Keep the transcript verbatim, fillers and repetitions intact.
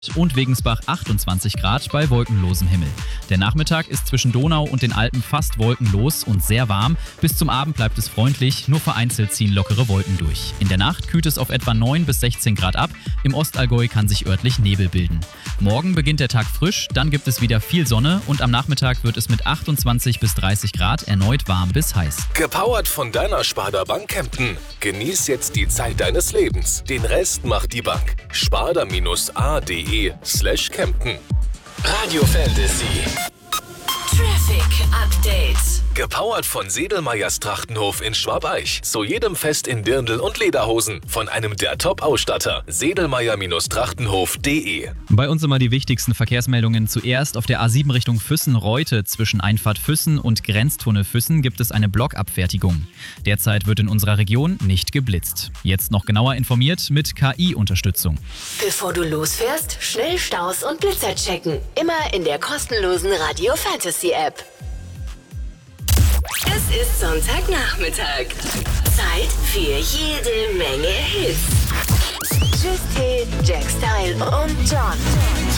und Wegensbach achtundzwanzig Grad bei wolkenlosem Himmel. Der Nachmittag ist zwischen Donau und den Alpen fast wolkenlos und sehr warm. Bis zum Abend bleibt es freundlich, nur vereinzelt ziehen lockere Wolken durch. In der Nacht kühlt es auf etwa neun bis sechzehn Grad ab. Im Ostallgäu kann sich örtlich Nebel bilden. Morgen beginnt der Tag frisch, dann gibt es wieder viel Sonne und am Nachmittag wird es mit achtundzwanzig bis dreißig Grad erneut warm bis heiß. Gepowert von deiner Sparda Bank Kempten. Genieß jetzt die Zeit deines Lebens. Den Rest macht die Bank. Sparda-a.de slash Kempten. Radio Fantasy. Traffic Update. Gepowert von Sedelmeyers Trachtenhof in Schwabeich. Zu jedem Fest in Dirndl und Lederhosen. Von einem der Top-Ausstatter. Sedelmeyer Trachtenhof punkt de. Bei uns immer die wichtigsten Verkehrsmeldungen. Zuerst auf der A sieben Richtung Füssen-Reute zwischen Einfahrt Füssen und Grenztunnel Füssen gibt es eine Blockabfertigung. Derzeit wird in unserer Region nicht geblitzt. Jetzt noch genauer informiert mit K I-Unterstützung. Bevor du losfährst, schnell Staus und Blitzer checken. Immer in der kostenlosen Radio Fantasy App. Es ist Sonntagnachmittag. Zeit für jede Menge Hits. Tschüss, T, Jack Style und John.